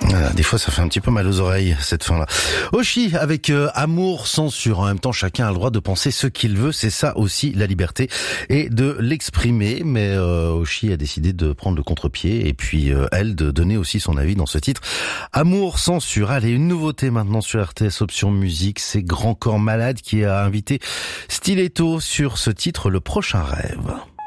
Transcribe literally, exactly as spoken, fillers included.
Voilà, des fois ça fait un petit peu mal aux oreilles cette fin-là. Oshi avec euh, amour, censure. En même temps, chacun a le droit de penser ce qu'il veut. C'est ça aussi la liberté et de l'exprimer. Mais euh, Oshi a décidé de prendre le contre-pied et puis euh, elle de donner aussi son avis dans ce titre. Amour, censure. Allez, une nouveauté maintenant sur R T S Option Musique. C'est Grand Corps Malade qui a invité Stiletto sur ce titre, Le Prochain Rêve.